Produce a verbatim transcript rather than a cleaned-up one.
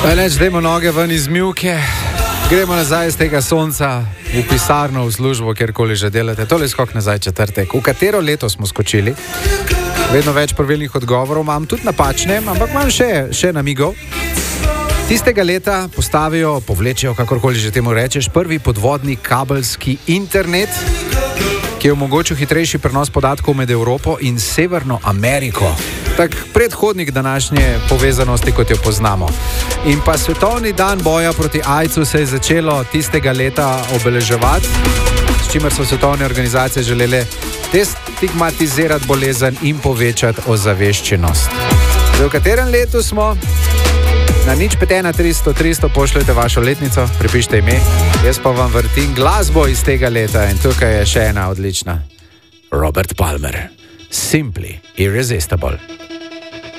Reč, dajmo noge ven iz mivke, gremo nazaj z tega sonca v pisarno, v službo, kjerkoli že delate. Tole skok nazaj četrtek. V katero leto smo skočili? Vedno več pravilnih odgovorov imam, tudi napačne, ampak imam še, še namigov. Tistega leta postavijo, povlečejo, kakorkoli že temu rečeš, prvi podvodni kabelski internet, ki je omogočil hitrejši prenos podatkov med Evropo in Severno Ameriko. Tak predhodnik današnje povezanosti, kot jo poznamo. In pa svetovni dan boja proti aidsu se je začelo tistega leta obeleževati, s čimer so svetovne organizacije želele destigmatizirati bolezen in povečati ozaveščenost. V katerem letu smo? Na nič pet ena tristo tristo pošljete vašo letnico, pripišite ime, jaz pa vam vrtim glasbo iz tega leta in tukaj je še ena odlična. Robert Palmer, Simply Irresistible.